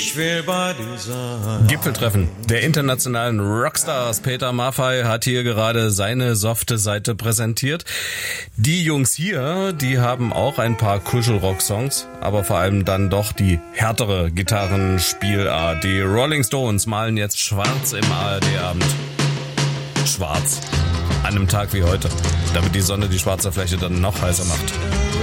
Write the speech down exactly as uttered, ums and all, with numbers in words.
Ich will bei dir sein. Gipfeltreffen der internationalen Rockstars. Peter Maffay hat hier gerade seine softe Seite präsentiert. Die Jungs hier, die haben auch ein paar Kuschelrock-Songs, aber vor allem dann doch die härtere Gitarrenspielart. Die Rolling Stones malen jetzt schwarz im A R D-Abend. Schwarz. An einem Tag wie heute, damit die Sonne die schwarze Fläche dann noch heißer macht.